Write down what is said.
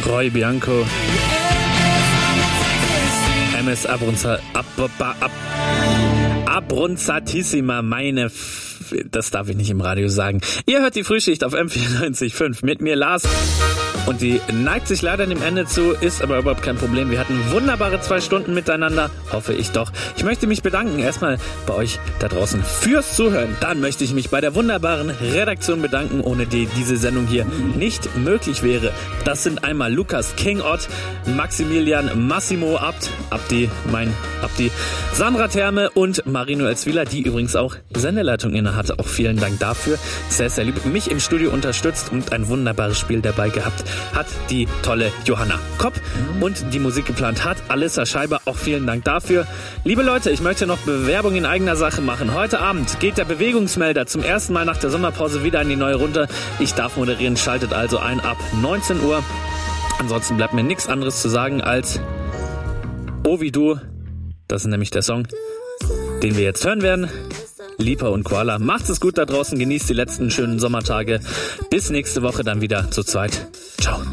Roy Bianco. MS Abronzatissima, das darf ich nicht im Radio sagen. Ihr hört die Frühschicht auf M94.5 mit mir, Lars. Und die neigt sich leider dem Ende zu, ist aber überhaupt kein Problem. Wir hatten wunderbare 2 Stunden miteinander, hoffe ich doch. Ich möchte mich bedanken erstmal bei euch da draußen fürs Zuhören. Dann möchte ich mich bei der wunderbaren Redaktion bedanken, ohne die diese Sendung hier nicht möglich wäre. Das sind einmal Lukas King Ott, Maximilian Massimo Abdi, Sandra Therme und Marino Elzwila, die übrigens auch Sendeleitung innehat. Auch vielen Dank dafür. Sehr, sehr lieb. Mich im Studio unterstützt und ein wunderbares Spiel dabei gehabt hat die tolle Johanna Kopp und die Musik geplant hat Alissa Scheiber. Auch vielen Dank dafür. Liebe Leute, ich möchte noch Bewerbung in eigener Sache machen. Heute Abend geht der Bewegungsmelder zum ersten Mal nach der Sommerpause wieder in die neue Runde. Ich darf moderieren, schaltet also ein ab 19 Uhr. Ansonsten bleibt mir nichts anderes zu sagen als Oh wie du. Das ist nämlich der Song, den wir jetzt hören werden. Lipa und Koala. Macht es gut da draußen, genießt die letzten schönen Sommertage. Bis nächste Woche dann wieder zu zweit. Ciao.